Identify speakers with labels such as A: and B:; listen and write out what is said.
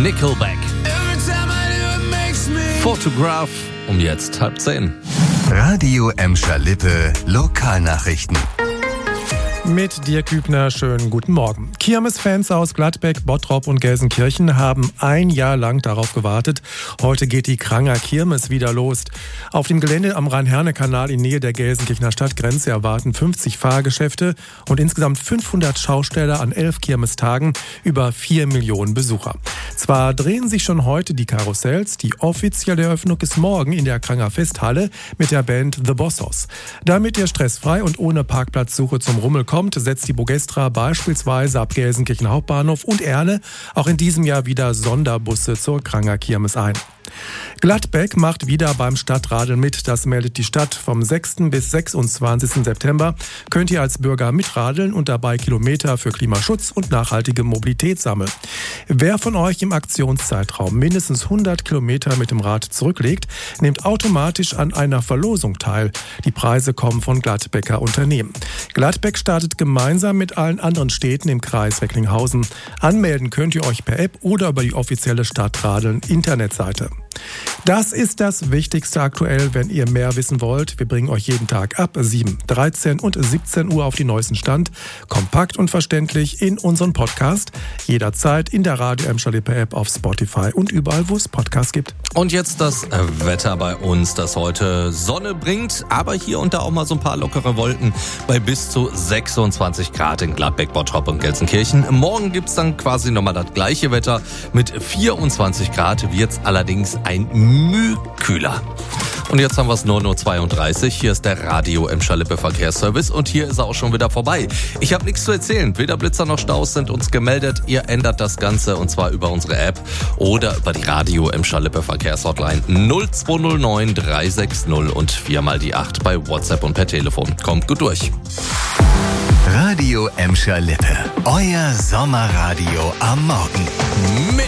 A: Nickelback. Photograph um jetzt 9:30.
B: Radio Emscher Lippe Lokalnachrichten.
C: Mit Dirk Hübner, schönen guten Morgen. Kirmesfans aus Gladbeck, Bottrop und Gelsenkirchen haben ein Jahr lang darauf gewartet. Heute geht die Kranger Kirmes wieder los. Auf dem Gelände am Rhein-Herne-Kanal in Nähe der Gelsenkirchener Stadtgrenze erwarten 50 Fahrgeschäfte und insgesamt 500 Schausteller an 11 Kirmestagen über 4 Millionen Besucher. Zwar drehen sich schon heute die Karussells, die offizielle Eröffnung ist morgen in der Kranger Festhalle mit der Band The Bossos. Damit ihr stressfrei und ohne Parkplatzsuche zum Rummel kommt, setzt die Bogestra beispielsweise ab Gelsenkirchen Hauptbahnhof und Erle auch in diesem Jahr wieder Sonderbusse zur Kranger Kirmes ein. Gladbeck macht wieder beim Stadtradeln mit, das meldet die Stadt. Vom 6. bis 26. September könnt ihr als Bürger mitradeln und dabei Kilometer für Klimaschutz und nachhaltige Mobilität sammeln. Wer von euch im Aktionszeitraum mindestens 100 Kilometer mit dem Rad zurücklegt, nimmt automatisch an einer Verlosung teil. Die Preise kommen von Gladbecker Unternehmen. Gladbeck startet gemeinsam mit allen anderen Städten im Kreis Recklinghausen. Anmelden könnt ihr euch per App oder über die offizielle Stadtradeln-Internetseite. Das ist das Wichtigste aktuell, wenn ihr mehr wissen wollt. Wir bringen euch jeden Tag ab 7, 13 und 17 Uhr auf den neuesten Stand. Kompakt und verständlich in unseren Podcast. Jederzeit in der Radio Emscher Lippe App auf Spotify und überall, wo es Podcasts gibt.
A: Und jetzt das Wetter bei uns, das heute Sonne bringt, aber hier und da auch mal so ein paar lockere Wolken bei bis zu 26 Grad in Gladbeck, Bottrop und Gelsenkirchen. Morgen gibt's dann quasi nochmal das gleiche Wetter. Mit 24 Grad wird's allerdings ein Müh kühler. Und jetzt haben wir es 9:32 Uhr. Hier ist der Radio Emscher Lippe Verkehrsservice und hier ist er auch schon wieder vorbei. Ich habe nichts zu erzählen. Weder Blitzer noch Staus sind uns gemeldet. Ihr ändert das Ganze und zwar über unsere App oder über die Radio Emscher Lippe Verkehrshotline 0209 360 und 4x8 bei WhatsApp und per Telefon. Kommt gut durch.
B: Radio Emscher Lippe, euer Sommerradio am Morgen.